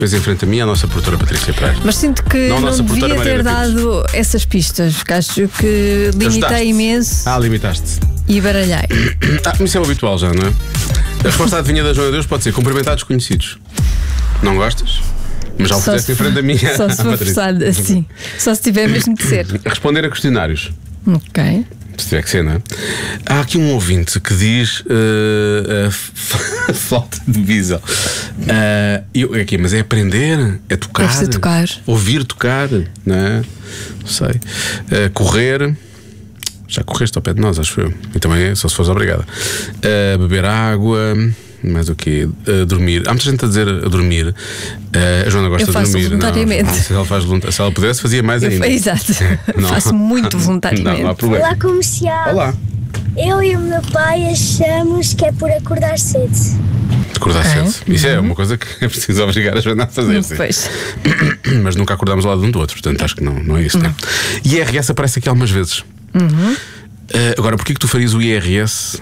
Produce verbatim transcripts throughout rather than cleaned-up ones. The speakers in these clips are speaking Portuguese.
Mas em frente a mim, a nossa produtora Patrícia Pereira. Mas sinto que não, não devia ter dado essas pistas, porque acho que limitei imenso. Ah, limitaste. E baralhei. Ah, isso é o habitual já, não é? A resposta à adivinha da Joana Deus pode ser cumprimentar desconhecidos. Não gostas? Mas já o fizeste em frente a mim. Só se for forçado, assim. Só se tiver mesmo de ser. Responder a questionários. Ok. Se tiver que ser, não é? Há aqui um ouvinte que diz uh, a flauta de diesel. Uh, eu, aqui, mas é aprender, é tocar, Deve-se tocar. ouvir tocar, não é? Não sei. Uh, correr. Já correste ao pé de nós, acho eu. E também, só se fores obrigada. Uh, beber água. Mais o quê? Uh, dormir. Há muita gente a dizer a dormir. Uh, a Joana gosta eu faço de dormir. Voluntariamente. Não, se, ela faz voluntariamente. Se ela pudesse, fazia mais ainda. Eu, exato. Não. Faço muito voluntariamente. Não, não há problema. Olá, comercial. Olá. Eu e o meu pai achamos que é por acordar cedo. Acordar okay. cedo. Isso uhum. é uma coisa que é preciso obrigar a Joana a fazer. Pois. Mas nunca acordámos ao lado um do outro. Portanto, acho que não, não é isso. Uhum. Né? I R S aparece aqui algumas vezes. Uhum. Uh, agora, porquê que tu farias o I R S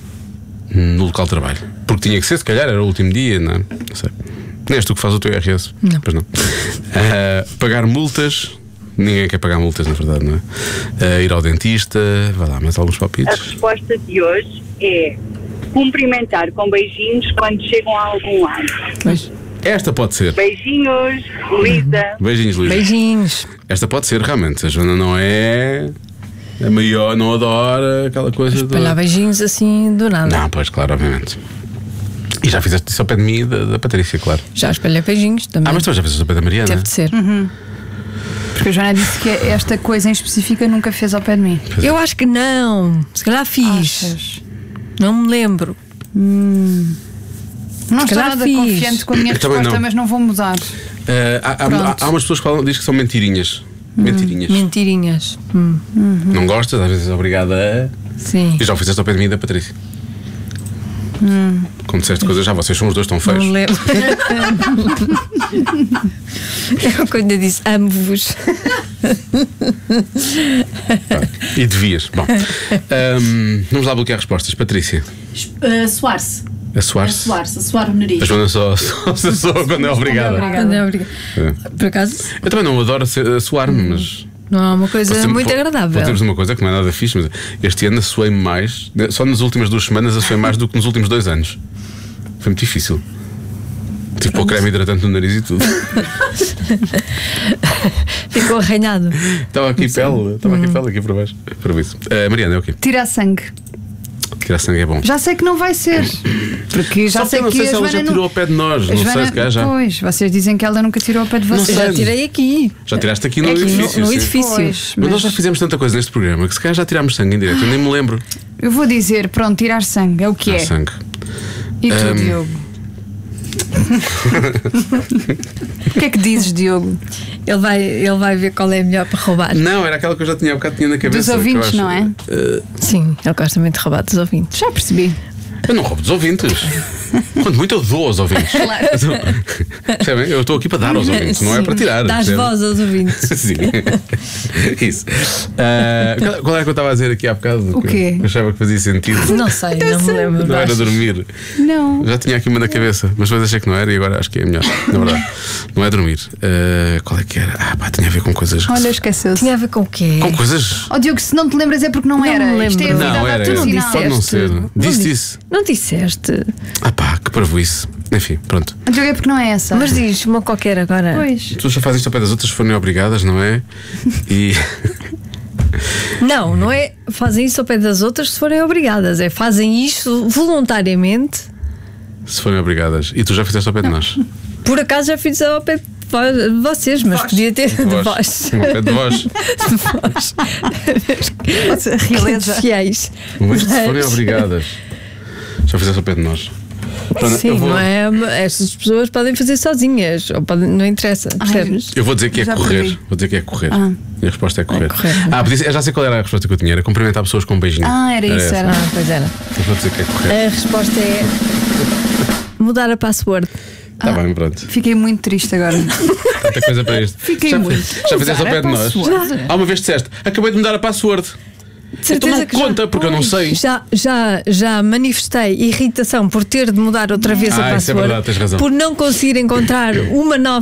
no local de trabalho? Porque tinha que ser, se calhar, era o último dia, não é? Não sei. Nem és tu que fazes o teu I R S? Não. Pois não. Uh, pagar multas. Ninguém quer pagar multas, na verdade, não é? Uh, ir ao dentista. Vai lá, mais alguns palpites. A resposta de hoje é cumprimentar com beijinhos quando chegam a algum lado. Pois. Esta pode ser. Beijinhos, Luísa. Beijinhos, Luísa. Beijinhos. Esta pode ser, realmente. A Joana não é a maior, não adora aquela coisa de espalhar beijinhos assim do nada. Não, pois, claro, obviamente. E já fizeste isso ao pé de mim e da, da Patrícia, claro. Já espalhei beijinhos também. Ah, mas tu já fizeste ao pé da Mariana? Deve de ser. Uhum. Porque a Joana disse que esta coisa em específica nunca fez ao pé de mim. Eu acho que não. Se calhar fiz. Achas? Não me lembro. Hum. Não estou nada fiz. confiante com a minha Eu resposta, não. mas não vou mudar. Uh, há, há, há umas pessoas que falam, diz que são mentirinhas. Hum. Mentirinhas. Mentirinhas. Hum. Uhum. Não gostas? Às vezes é obrigada a. Sim. E já o fizeste ao pé de mim e da Patrícia. Hum. Como disseste coisas, já vocês são os dois tão feios. Não me lembro. Eu quando eu disse amo-vos. E devias. Bom, um, vamos lá bloquear respostas. Patrícia. Uh, Soar-se. A suar-se. A suar-se, a suar o nariz. A Joana só, só, só, só quando é obrigada. Quando é obrigada. É. Por acaso? Eu também não adoro suar-me, mas. Não é uma coisa Sempre, muito agradável. Temos uma coisa que não é nada fixe, mas este ano assoei-me mais. Só nas últimas duas semanas assoei mais do que nos últimos dois anos. Foi muito difícil. Tive pôr creme hidratante no nariz e tudo. Ficou arranhado. Estava aqui pele, estava aqui pele aqui por baixo. Por isso. Uh, Mariana, é o quê? Tirar sangue. Tirar sangue é bom. Já sei que não vai ser. Porque já Só sei que eu não que sei a se ela Joana já tirou ao pé de nós. Não Joana... sei se calhar já. Pois, vocês dizem que ela nunca tirou ao pé de vocês. Já tirei aqui. Já tiraste aqui no aqui edifício. No, no sim. edifício. Pois, mas... mas nós já fizemos tanta coisa neste programa que se calhar já tirámos sangue em direto. Eu nem me lembro. eu vou dizer, pronto, tirar sangue é o que Ah, é. sangue. E tu, Um, Diogo? O que é que dizes, Diogo? Ele vai, ele vai ver qual é a melhor para roubar. Não, era aquela que eu já tinha há bocado tinha na cabeça. Dos ouvintes, que eu não é? Uh, Sim, ele gosta muito de roubar dos ouvintes. Já percebi. eu não roubo dos ouvintes. Quanto muito eu dou aos ouvintes. Claro. Percebem? Eu estou aqui para dar aos ouvintes, não é Sim, para tirar. dás percebe? voz aos ouvintes. Sim. Isso. Uh, qual, qual era que eu estava a dizer aqui há bocado? O quê? Eu achava que fazia sentido. Não sei, não me lembro. Não era Mas... dormir. Não. Já tinha aqui uma na cabeça, mas depois achei que não era e agora acho que é melhor. Na verdade, não é dormir. Uh, qual é que era? Ah, pá, tinha a ver com coisas. Olha, esqueceu-se. Tinha a ver com o quê? Com coisas. Oh, Diogo, se não te lembras é porque não, Não era. me Isto é a lembro. vida Não, a era. dar-te um era. sinal. Pode não ser. Não Disse disse. isso. Não disseste. Ah, pá, que parvoíce. Enfim, pronto. Oh, Diogo, é porque não é essa. Mas diz uma qualquer agora. Pois. Tu já fazes isto ao pé das outras se forem obrigadas, não é? E. Não, não é fazem isso ao pé das outras se forem obrigadas. É fazem isto voluntariamente. Se forem obrigadas. E tu já fizeste ao pé de nós. Por acaso já fiz ao pé de vocês, mas Vós. podia ter de Vós. vós. Ao pé de vós. De vós. Realeza. Fiéis. Mas se forem obrigadas. Já fizeste ao pé de nós. Pronto, Sim, eu vou, não é? Estas pessoas podem fazer sozinhas, ou podem, não interessa, percebes? Eu vou dizer que é Já correr. perdi. Vou dizer que é correr. Ah. E a resposta é correr. É correr. Ah, podia ser- já sei qual era a resposta que eu tinha. Era cumprimentar pessoas com um beijinho. Ah, era isso, essa. era. Ah, pois era. Eu vou dizer que é correr. A resposta é mudar a password. Está bem, pronto. Fiquei muito triste agora. Tanta coisa para isto. Fiquei já, muito. Já fizeste ao Mudar pé a de nós. password. Há uma vez disseste: acabei de mudar a password. De Então não certeza que já- conta, porque eu não sei. Já, já, já manifestei irritação por ter de mudar outra vez Ah, a isso é password, verdade, tens razão. por não conseguir encontrar uma nova